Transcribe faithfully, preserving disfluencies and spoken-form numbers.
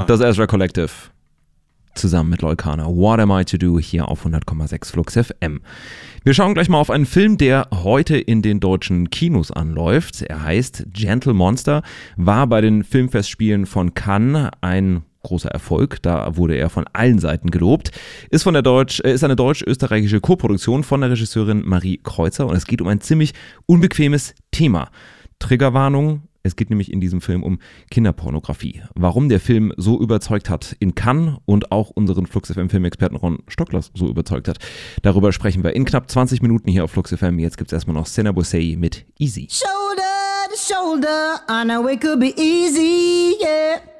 Das Ezra Collective zusammen mit Leucana. What Am I To Do hier auf hundert Komma sechs Flux F M. Wir schauen gleich mal auf einen Film, der heute in den deutschen Kinos anläuft. Er heißt Gentle Monster, war bei den Filmfestspielen von Cannes ein großer Erfolg. Da wurde er von allen Seiten gelobt. Ist, von der Deutsch, äh, ist eine deutsch-österreichische Koproduktion von der Regisseurin Marie Kreuzer und es geht um ein ziemlich unbequemes Thema. Triggerwarnung. Es geht nämlich in diesem Film um Kinderpornografie. Warum der Film so überzeugt hat in Cannes und auch unseren Flux F M-Filmexperten Ron Stocklers so überzeugt hat. Darüber sprechen wir in knapp zwanzig Minuten hier auf Flux F M. Jetzt gibt es erstmal noch Senna Bossei mit Easy. Shoulder to shoulder, I know it could be easy, yeah.